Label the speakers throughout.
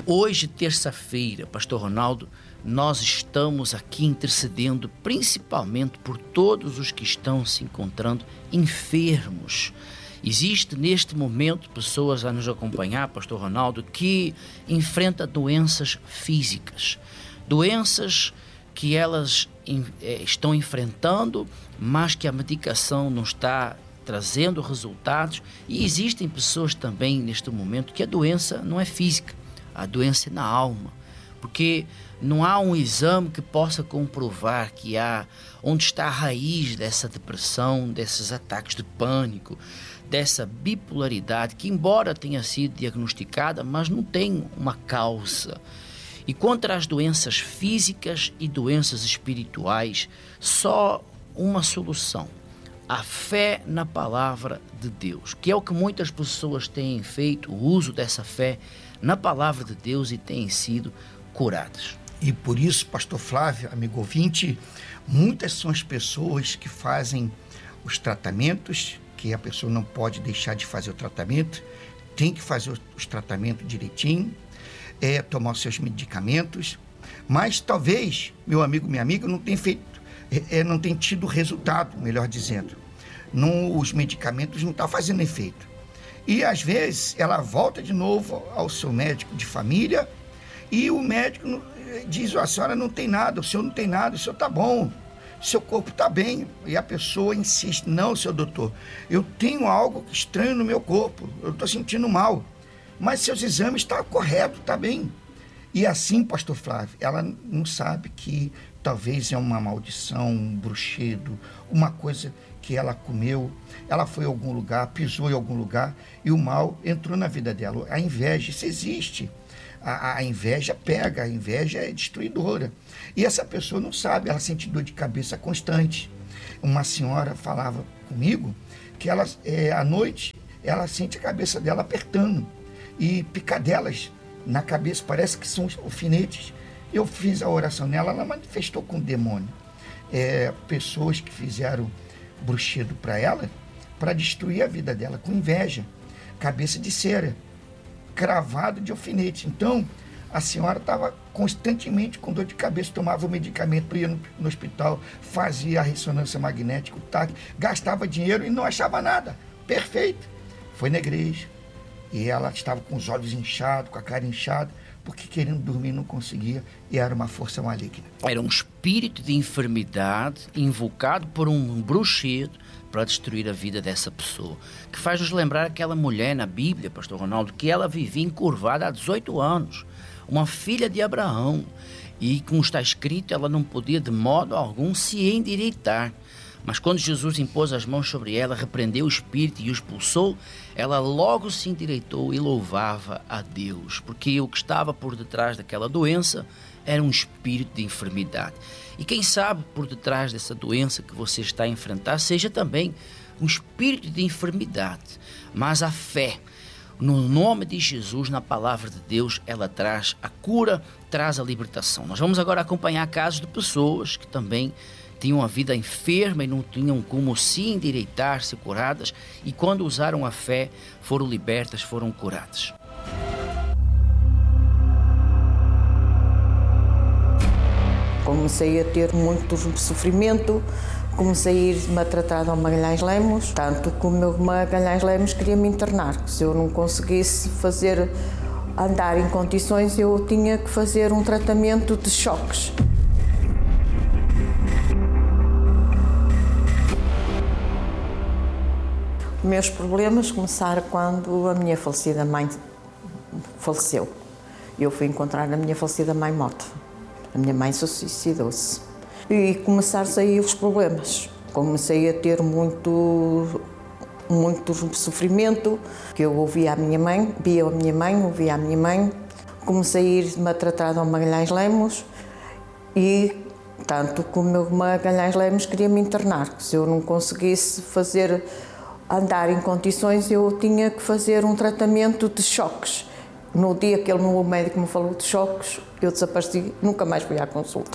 Speaker 1: Hoje, terça-feira, Pastor Ronaldo, nós estamos aqui intercedendo principalmente por todos os que estão se encontrando enfermos. Existe neste momento pessoas a nos acompanhar, Pastor Ronaldo, que enfrentam doenças físicas, doenças que elas estão enfrentando, mas que a medicação não está trazendo resultados. E existem pessoas também neste momento que a doença não é física, a doença é na alma, porque não há um exame que possa comprovar que onde está a raiz dessa depressão, desses ataques de pânico, dessa bipolaridade, que embora tenha sido diagnosticada, mas não tem uma causa. E contra as doenças físicas e doenças espirituais, só uma solução: a fé na palavra de Deus, que é o que muitas pessoas têm feito, o uso dessa fé na palavra de Deus, e têm sido curadas.
Speaker 2: E por isso, pastor Flávio, amigo ouvinte, muitas são as pessoas que fazem os tratamentos, que a pessoa não pode deixar de fazer o tratamento, tem que fazer os tratamentos direitinho, tomar os seus medicamentos, mas talvez, meu amigo, minha amiga, não tenha tido resultado, melhor dizendo. Os medicamentos não estão fazendo efeito. E às vezes ela volta de novo ao seu médico de família e o médico diz: a senhora não tem nada, o senhor não tem nada, o senhor está bom, seu corpo está bem. E a pessoa insiste: não, seu doutor, eu tenho algo estranho no meu corpo, eu estou sentindo mal, mas seus exames estão corretos, está bem. E assim, pastor Flávio, ela não sabe que talvez é uma maldição, um bruxedo, uma coisa que ela comeu, ela foi a algum lugar, pisou em algum lugar e o mal entrou na vida dela. A inveja, isso existe. A inveja pega, a inveja é destruidora. E essa pessoa não sabe, ela sente dor de cabeça constante. Uma senhora falava comigo que ela, à noite, ela sente a cabeça dela apertando e picadelas na cabeça, parece que são alfinetes. Eu fiz a oração nela, ela manifestou com o demônio. Pessoas que fizeram bruxedo para ela, para destruir a vida dela, com inveja, cabeça de cera, cravado de alfinete. Então, a senhora estava constantemente com dor de cabeça, tomava o medicamento, ia no hospital, fazia a ressonância magnética, o TAC, gastava dinheiro e não achava nada. Perfeito. Foi na igreja. E ela estava com os olhos inchados, com a cara inchada, porque querendo dormir não conseguia, e era uma força maligna.
Speaker 1: Era um espírito de enfermidade invocado por um bruxedo para destruir a vida dessa pessoa, que faz nos lembrar aquela mulher na Bíblia, pastor Ronaldo, que ela vivia encurvada há 18 anos, uma filha de Abraão, e como está escrito, ela não podia de modo algum se endireitar. Mas quando Jesus impôs as mãos sobre ela, repreendeu o espírito e o expulsou, ela logo se endireitou e louvava a Deus, porque o que estava por detrás daquela doença era um espírito de enfermidade. E quem sabe por detrás dessa doença que você está a enfrentar seja também um espírito de enfermidade, mas a fé no nome de Jesus, na palavra de Deus, ela traz a cura, traz a libertação. Nós vamos agora acompanhar casos de pessoas que também tinham a vida enferma e não tinham como se endireitar, se curadas, e quando usaram a fé, foram libertas, foram curadas.
Speaker 3: Comecei a ter muito sofrimento, comecei a ir-me a tratar ao Magalhães Lemos, tanto que o meu Magalhães Lemos queria me internar. Se eu não conseguisse andar em condições, eu tinha que fazer um tratamento de choques. Meus problemas começaram quando a minha falecida mãe faleceu. Eu fui encontrar a minha falecida mãe morta. A minha mãe suicidou-se. E começaram aí os problemas. Comecei a ter muito sofrimento, que eu ouvia a minha mãe, via a minha mãe, ouvia a minha mãe. Comecei a ir-me a tratar ao Magalhães Lemos e tanto que o meu Magalhães Lemos queria me internar. Se eu não conseguisse andar em condições, eu tinha que fazer um tratamento de choques. No dia que o médico me falou de choques, eu desapareci, nunca mais fui à consulta.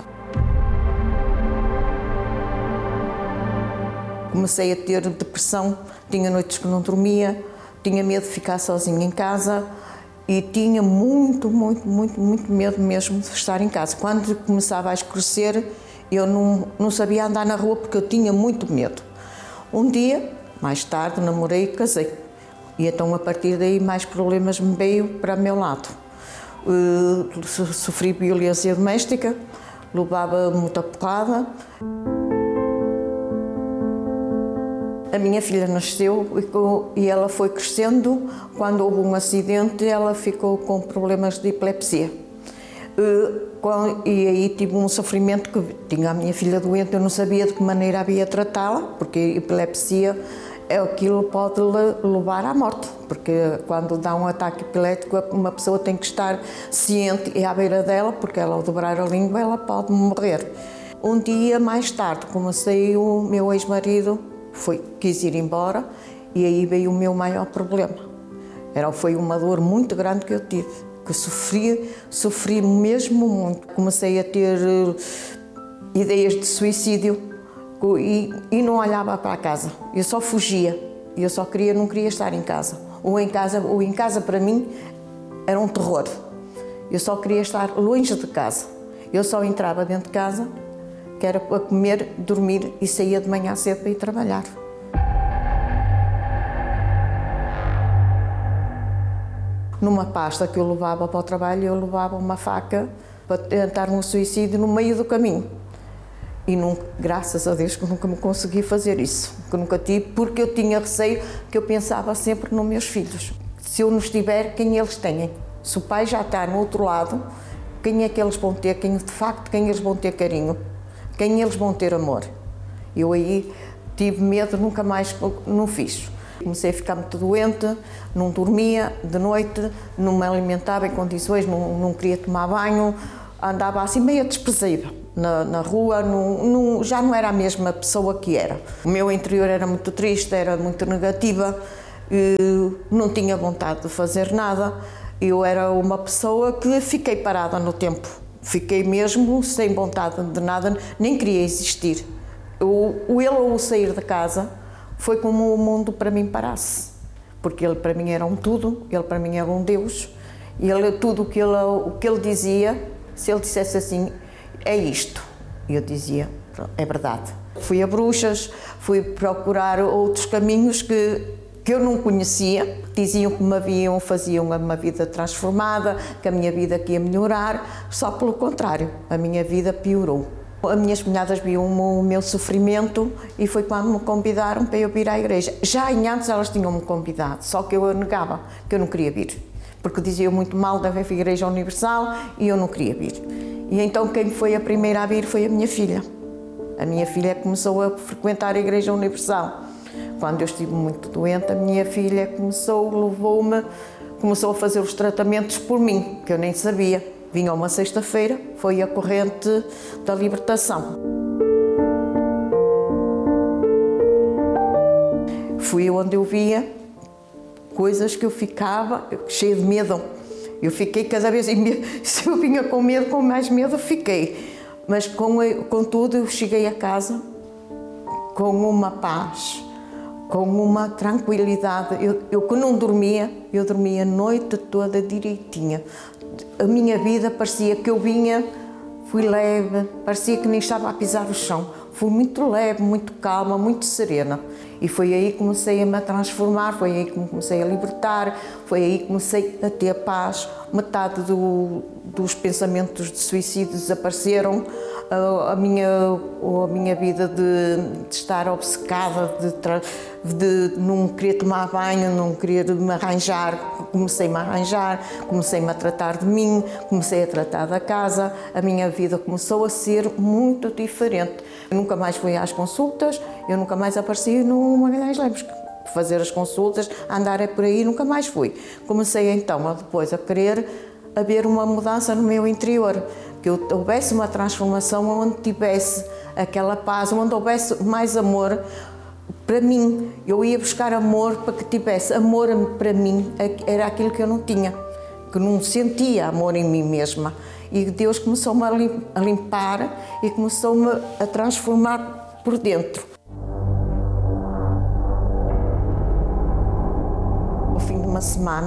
Speaker 3: Comecei a ter depressão, tinha noites que não dormia, tinha medo de ficar sozinha em casa e tinha muito medo mesmo de estar em casa. Quando começava a escurecer, eu não sabia andar na rua porque eu tinha muito medo. Um dia, mais tarde, namorei e casei. E então, a partir daí, mais problemas me veio para o meu lado. Sofri violência doméstica, levava muita porrada. A minha filha nasceu e ela foi crescendo. Quando houve um acidente, ela ficou com problemas de epilepsia. E aí tive um sofrimento que tinha a minha filha doente, eu não sabia de que maneira havia tratá-la, porque a epilepsia aquilo pode levar à morte, porque quando dá um ataque epilético uma pessoa tem que estar ciente e à beira dela, porque ela ao dobrar a língua ela pode morrer. Um dia mais tarde comecei, o meu ex-marido quis ir embora e aí veio o meu maior problema. Foi uma dor muito grande que eu tive, que sofri mesmo muito. Comecei a ter ideias de suicídio e não olhava para a casa. Eu só fugia, eu não queria estar em casa. Ou em casa para mim era um terror. Eu só queria estar longe de casa. Eu só entrava dentro de casa, que era para comer, dormir e saía de manhã cedo para ir trabalhar. Numa pasta que eu levava para o trabalho, eu levava uma faca para tentar um suicídio no meio do caminho. E graças a Deus que nunca me consegui fazer isso, que nunca tive, porque eu tinha receio, que eu pensava sempre nos meus filhos. Se eu não estiver, quem eles têm? Se o pai já está no outro lado, quem é que eles vão ter? Quem eles vão ter carinho? Quem eles vão ter amor? Eu aí tive medo, nunca mais não fiz. Comecei a ficar muito doente, não dormia de noite, não me alimentava em condições, não queria tomar banho, andava assim meio desprezível na rua, já não era a mesma pessoa que era. O meu interior era muito triste, era muito negativa, não tinha vontade de fazer nada. Eu era uma pessoa que fiquei parada no tempo. Fiquei mesmo sem vontade de nada, nem queria existir. O sair de casa foi como o mundo para mim parasse, porque ele para mim era um tudo, ele para mim era um Deus, e tudo o que ele dizia, se ele dissesse assim, é isto, eu dizia, é verdade. Fui a bruxas, fui procurar outros caminhos que eu não conhecia, diziam que faziam uma vida transformada, que a minha vida ia melhorar, só pelo contrário, a minha vida piorou. As minhas cunhadas viam o meu sofrimento e foi quando me convidaram para eu vir à igreja. Já em antes elas tinham-me convidado, só que eu negava, que eu não queria vir, porque diziam muito mal da Igreja Universal e eu não queria vir. E então quem foi a primeira a vir foi a minha filha. A minha filha começou a frequentar a Igreja Universal. Quando eu estive muito doente, a minha filha começou a fazer os tratamentos por mim, que eu nem sabia. Vinha uma sexta-feira, foi a corrente da libertação. Fui onde eu via coisas que eu ficava cheia de medo. Eu fiquei cada vez, se eu vinha com medo, com mais medo fiquei. Mas contudo eu cheguei a casa com uma paz, com uma tranquilidade. Eu que não dormia, eu dormia a noite toda direitinha. A minha vida parecia que eu fui leve, parecia que nem estava a pisar o chão. Fui muito leve, muito calma, muito serena. E foi aí que comecei a me transformar, foi aí que me comecei a libertar, foi aí que comecei a ter paz. Metade dos pensamentos de suicídio desapareceram. A minha vida de estar obcecada, de não querer tomar banho, não querer me arranjar, comecei-me a arranjar, comecei-me a tratar de mim, comecei a tratar da casa, a minha vida começou a ser muito diferente. Eu nunca mais fui às consultas, eu nunca mais apareci no Magalhães Lemos, fazer as consultas, andar por aí, nunca mais fui. Comecei então depois a querer haver uma mudança no meu interior, que houvesse uma transformação onde tivesse aquela paz, onde houvesse mais amor para mim. Eu ia buscar amor para que tivesse amor para mim, era aquilo que eu não tinha, que não sentia amor em mim mesma. E Deus começou-me a limpar e começou-me a transformar por dentro. Ao fim de uma semana,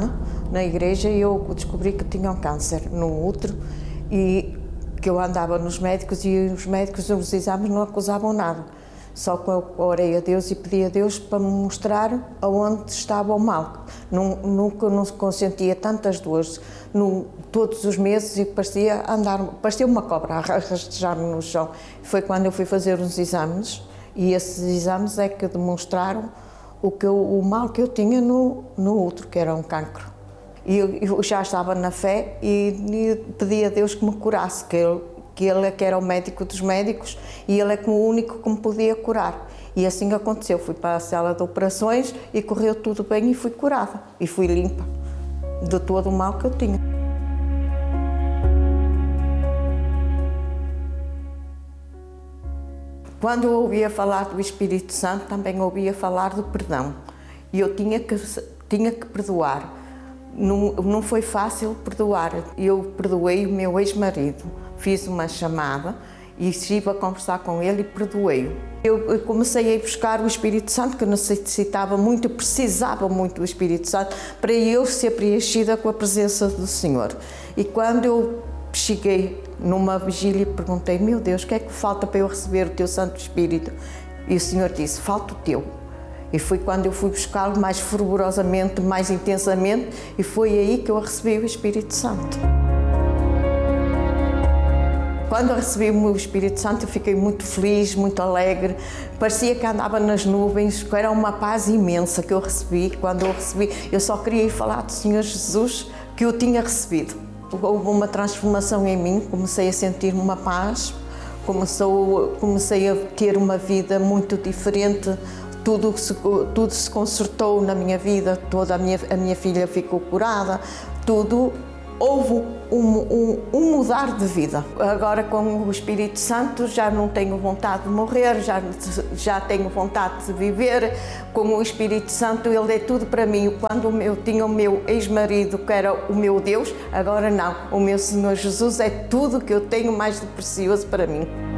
Speaker 3: na igreja e eu descobri que tinha um câncer no útero e que eu andava nos médicos e os médicos nos exames não acusavam nada. Só que eu orei a Deus e pedi a Deus para me mostrar aonde estava o mal. Nunca não consentia tantas dores todos os meses e parecia uma cobra a rastejar-me no chão. Foi quando eu fui fazer uns exames e esses exames é que demonstraram o mal que eu tinha no útero, que era um cancro. E eu já estava na fé e pedi a Deus que me curasse, que Ele é que era o médico dos médicos e Ele é que o único que me podia curar. E assim aconteceu. Fui para a sala de operações e correu tudo bem e fui curada. E fui limpa de todo o mal que eu tinha. Quando eu ouvia falar do Espírito Santo, também ouvia falar do perdão. E eu tinha que perdoar. Não foi fácil perdoar. Eu perdoei o meu ex-marido. Fiz uma chamada e estive a conversar com ele e perdoei-o. Eu comecei a buscar o Espírito Santo, que eu necessitava muito, precisava muito do Espírito Santo, para eu ser preenchida com a presença do Senhor. E quando eu cheguei numa vigília e perguntei, meu Deus, o que é que falta para eu receber o teu Santo Espírito? E o Senhor disse, falta o teu. E foi quando eu fui buscá-lo mais fervorosamente, mais intensamente, e foi aí que eu recebi o Espírito Santo. Quando eu recebi o meu Espírito Santo, eu fiquei muito feliz, muito alegre. Parecia que andava nas nuvens, que era uma paz imensa que eu recebi. Quando eu recebi, eu só queria ir falar do Senhor Jesus que eu tinha recebido. Houve uma transformação em mim, comecei a sentir uma paz, comecei a ter uma vida muito diferente. Tudo se consertou na minha vida, toda a minha filha ficou curada, tudo. Houve um mudar de vida. Agora, com o Espírito Santo, já não tenho vontade de morrer, já tenho vontade de viver. Com o Espírito Santo, Ele é tudo para mim. Quando eu tinha o meu ex-marido, que era o meu Deus, agora não. O meu Senhor Jesus é tudo que eu tenho mais de precioso para mim.